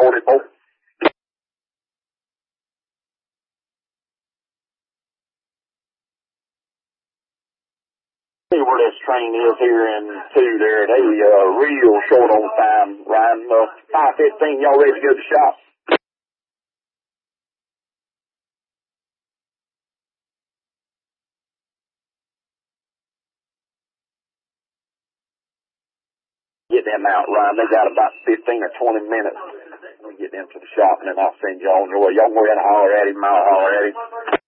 44. See where this train is here in 2 there. They real short on time. Riding 5:15. Y'all ready to go to the shop? Get them out, Ryan. They got about 15 or 20 minutes. Let me get them to the shop, and then I'll send y'all on your way. Y'all go ahead and holler at him. I'll holler at him.